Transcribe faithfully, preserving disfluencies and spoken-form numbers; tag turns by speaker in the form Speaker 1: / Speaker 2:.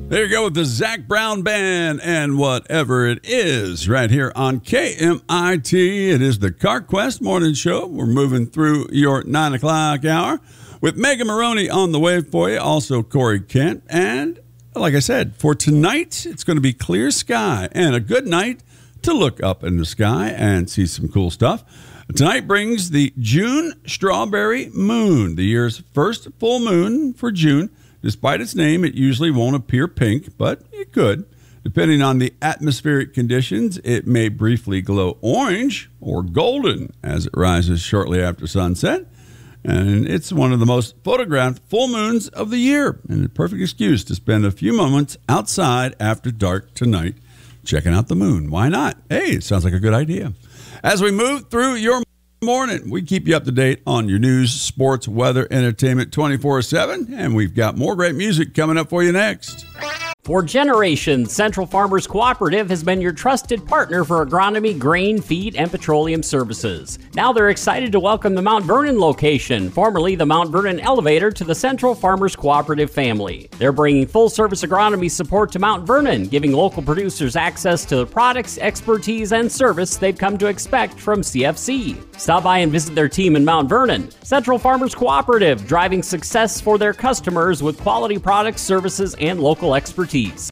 Speaker 1: There you go with the Zac Brown Band and Whatever It Is right here on K M I T. It is the CarQuest Morning Show. We're moving through your nine o'clock hour with Megan Maroney on the way for you. Also Corey Kent. And like I said, for tonight, it's going to be clear sky and a good night to look up in the sky and see some cool stuff. Tonight brings the June strawberry moon, the year's first full moon for June. Despite its name, it usually won't appear pink, but it could. Depending on the atmospheric conditions, it may briefly glow orange or golden as it rises shortly after sunset. And it's one of the most photographed full moons of the year, and a perfect excuse to spend a few moments outside after dark tonight checking out the moon. Why not? Hey, it sounds like a good idea. As we move through your morning, we keep you up to date on your news, sports, weather, entertainment twenty-four seven, and we've got more great music coming up for you next.
Speaker 2: For generations, Central Farmers Cooperative has been your trusted partner for agronomy, grain, feed, and petroleum services. Now they're excited to welcome the Mount Vernon location, formerly the Mount Vernon Elevator, to the Central Farmers Cooperative family. They're bringing full-service agronomy support to Mount Vernon, giving local producers access to the products, expertise, and service they've come to expect from C F C. Stop by and visit their team in Mount Vernon. Central Farmers Cooperative, driving success for their customers with quality products, services, and local expertise.